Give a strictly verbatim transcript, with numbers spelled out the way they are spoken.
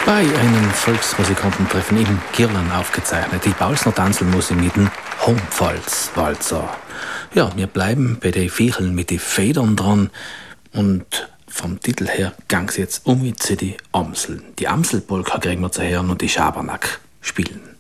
Bei einem Volksmusikantentreffen in Girlen aufgezeichnet. Die Balsner Tanzelmusik mit dem Hompfalz-Walzer. Ja, wir bleiben bei den Viegeln mit den Federn dran und vom Titel her gang's jetzt um zu die Amseln. Die Amselpolka kriegen wir zu hören und die Schabernack spielen.